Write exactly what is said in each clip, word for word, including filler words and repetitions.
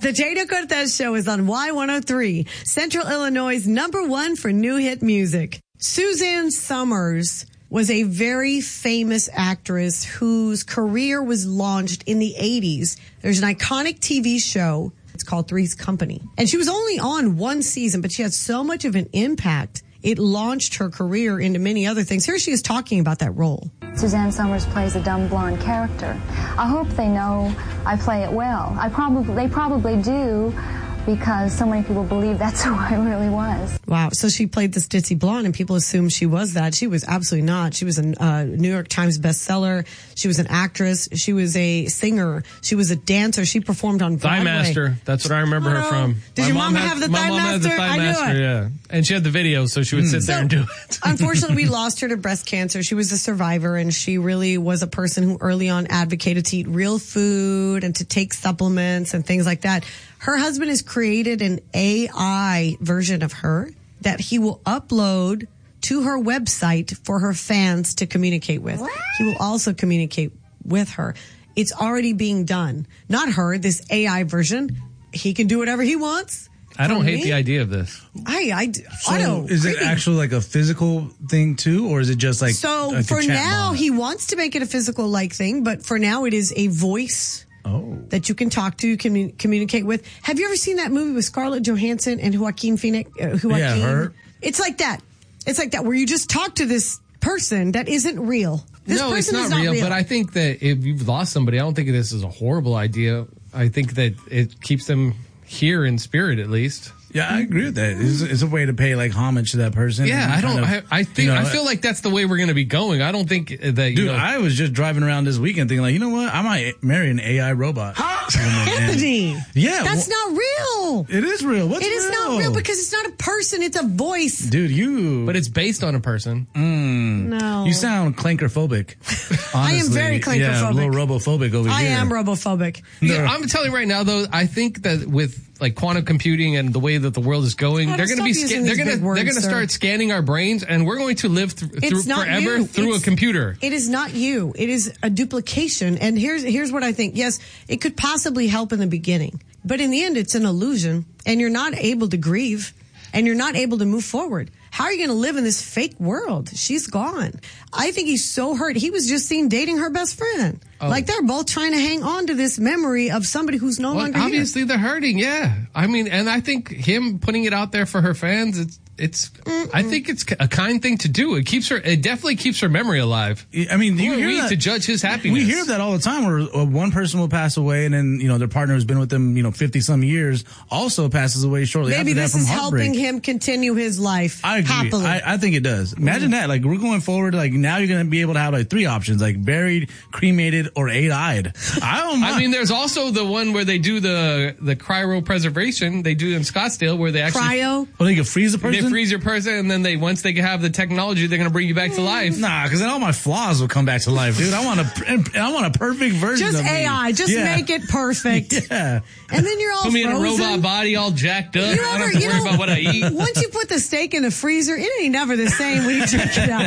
The Dana Cortez Show is on Y one oh three, Central Illinois' number one for new hit music. Suzanne Somers was a very famous actress whose career was launched in the eighties. There's an iconic T V show. It's called Three's Company. And she was only on one season, but she had so much of an impact. It launched her career into many other things. Here she is talking about that role. Suzanne Somers plays a dumb blonde character. I hope they know I play it well. I probably, they probably do, because so many people believe that's who I really was. Wow. So she played this ditzy blonde and people assumed she was that. She was absolutely not. She was a uh, New York Times bestseller. She was an actress. She was a singer. She was a dancer. She performed on Broadway. Thigh Master. That's what I remember her from. Did my your mom mama had, have the my Thigh mom Master? Had the thigh I knew master, it. yeah. And she had the video, so she would sit so, there and do it. Unfortunately, we lost her to breast cancer. She was a survivor, and she really was a person who early on advocated to eat real food and to take supplements and things like that. Her husband has created an A I version of her that he will upload to her website for her fans to communicate with. What? He will also communicate with her. It's already being done. Not her, this A I version. He can do whatever he wants. I don't For hate me? the idea of this. I, I, So I don't. is it creepy. actually like a physical thing too, or is it just like So like a for chat now, bot? he wants to make it a physical like thing, but for now it is a voice Oh. that you can talk to, commun- communicate with. Have you ever seen that movie with Scarlett Johansson and Joaquin Phoenix? Uh, Joaquin? Yeah, her. It's like that. It's like that, where you just talk to this person that isn't real. This no, person it's not, is not real, real. But I think that if you've lost somebody, I don't think this is a horrible idea. I think that it keeps them here in spirit, at least. Yeah, I agree with that. It's, it's a way to pay like homage to that person. Yeah, and I don't. kind of, I, I think. you know, I feel like that's the way we're going to be going. I don't think that. You Dude, know, I was just driving around this weekend thinking like, you know what? I might marry an A I robot. Anthony. Yeah, That's well, not real. It is real. What's It is real? not real because it's not a person. It's a voice. Dude, you. but it's based on a person. Mm, No. You sound clankerphobic. I am honestly. very Yeah, a clankerphobic. little robophobic over I here. am robophobic. Yeah, I'm telling you right now, though. I think that with like quantum computing and the way that the world is going, Oh, they're going to stop be using sca- these they're going to big words, they're going to sir. start scanning our brains, and we're going to live th- through It's not forever you. through It's- a computer. It is not you. It is a duplication. And here's here's what I think. Yes, it could possibly help in the beginning, but in the end, it's an illusion, and you're not able to grieve, and you're not able to move forward. How are you going to live in this fake world? She's gone. I think he's so hurt. He was just seen dating her best friend. Oh. Like they're both trying to hang on to this memory of somebody who's no Well, longer obviously they're hurting. Yeah, I mean, and I think him putting it out there for her fans, it's it's. Mm-mm. I think it's a kind thing to do. It keeps her. It definitely keeps her memory alive. I mean, do Who you are hear we that? to judge his happiness? We hear that all the time where uh, one person will pass away and then, you know, their partner who's been with them, you know, fifty some years also passes away shortly Maybe after that this from is heartbreak. helping him continue his life I agree. happily. I, I think it does. Imagine that. Like, we're going forward. Like, now you're going to be able to have like three options, like buried, cremated, or eight-eyed. I don't know. I mean, there's also the one where they do the the cryopreservation. They do in Scottsdale where they actually Cryo? Oh, they can freeze a person? they freeze your person, and then they once they have the technology, they're going to bring you back to life. Nah, because then all my flaws will come back to life, dude. I want a, I want a perfect version Just of me. A I. Just Yeah. make it perfect. Yeah. And then you're all Put me in a frozen. robot body, all jacked up. You I don't ever- have to you worry know, about what I eat. Once you put the steak in the freezer, it ain't never the same when you check it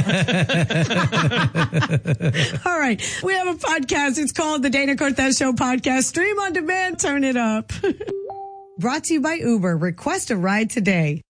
out. All right. We have a podcast. It's called the Dana Cortez Show Podcast. Stream on demand. Turn it up. Brought to you by Uber. Request a ride today.